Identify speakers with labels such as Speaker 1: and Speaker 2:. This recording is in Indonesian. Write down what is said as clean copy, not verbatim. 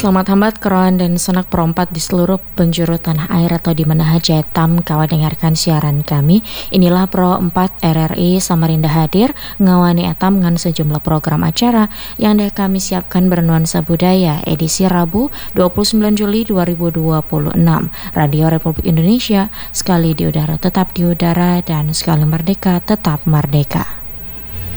Speaker 1: selamat hambat keroan dan sonak perompat di seluruh penjuru tanah air atau di mana haja etam kawa dengarkan siaran kami. Inilah Pro 4 RRI Samarinda hadir ngawani etam dengan sejumlah program acara yang dah kami siapkan bernuansa budaya edisi Rabu 29 Juli 2026. Radio Republik Indonesia, sekali di udara tetap di udara dan sekali merdeka tetap merdeka.